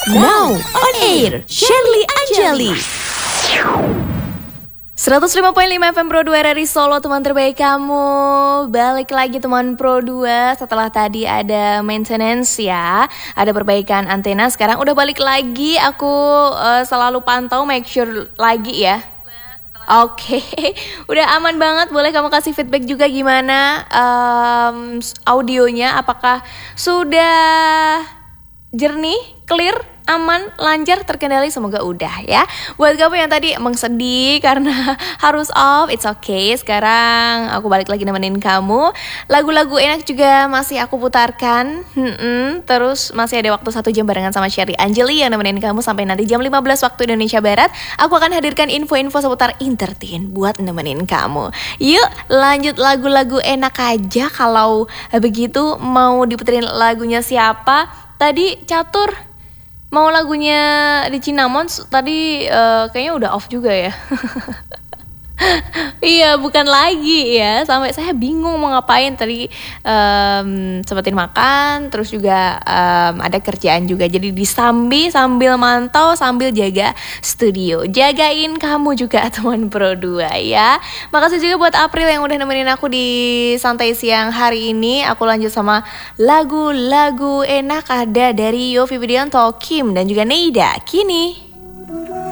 Now on air, Shirley Anjali. 105.5 FM Pro 2 RRI Solo, teman terbaik kamu. Balik lagi teman Pro 2 setelah tadi ada maintenance ya, ada perbaikan antena. Sekarang udah balik lagi, aku selalu pantau, make sure lagi ya. Oke, udah aman banget. Boleh kamu kasih feedback juga gimana audionya, apakah sudah jernih, clear, aman, lancar, terkendali, semoga udah ya. Buat kamu yang tadi emang sedih karena harus off, it's okay. Sekarang aku balik lagi nemenin kamu. Lagu-lagu enak juga masih aku putarkan. Terus masih ada waktu 1 jam barengan sama Shirley Anjali yang nemenin kamu sampai nanti jam 15 waktu Indonesia Barat. Aku akan hadirkan info-info seputar entertain buat nemenin kamu. Yuk lanjut lagu-lagu enak aja. Kalau begitu mau diputerin lagunya siapa? Tadi Catur mau lagunya di Cinnamon, tadi kayaknya udah off juga ya. Iya, bukan lagi ya. Sampai saya bingung mau ngapain. Tadi sempetin makan, terus juga ada kerjaan juga. Jadi sambil mantau, sambil jaga studio. Jagain kamu juga teman Pro 2 ya. Makasih juga buat April yang udah nemenin aku di santai siang hari ini. Aku lanjut sama lagu-lagu enak ada dari Yovie Widianto, Kim dan juga Neida. Kini